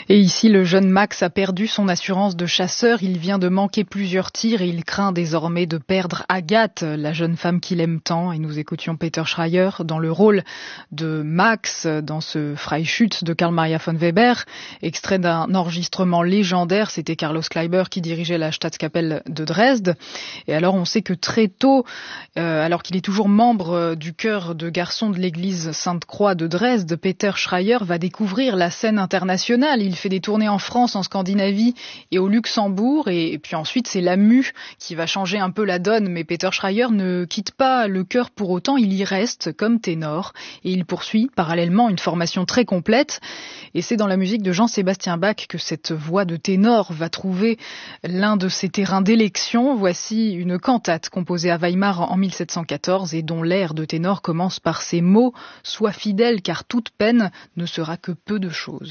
Et ici, le jeune Max a perdu son assurance de chasseur. Il vient de manquer plusieurs tirs et il craint désormais de perdre Agathe, la jeune femme qu'il aime tant. Et nous écoutions Peter Schreier dans le rôle de Max dans ce Freischütz de Karl Maria von Weber, extrait d'un enregistrement légendaire. C'était Carlos Kleiber qui dirigeait la Staatskapelle de Dresde. Et alors, on sait que très tôt, alors qu'il est toujours membre du chœur de garçons de l'église Sainte-Croix de Dresde, Peter Schreier va découvrir la scène internationale. Il fait des tournées en France, en Scandinavie et au Luxembourg. Et puis ensuite, c'est la mue qui va changer un peu la donne. Mais Peter Schreier ne quitte pas le chœur pour autant. Il y reste comme ténor. Et il poursuit parallèlement une formation très complète. Et c'est dans la musique de Jean-Sébastien Bach que cette voix de ténor va trouver l'un de ses terrains d'élection. Voici une cantate composée à Weimar en 1714 et dont l'air de ténor commence par ces mots « Sois fidèle car toute peine ne sera que peu de choses ».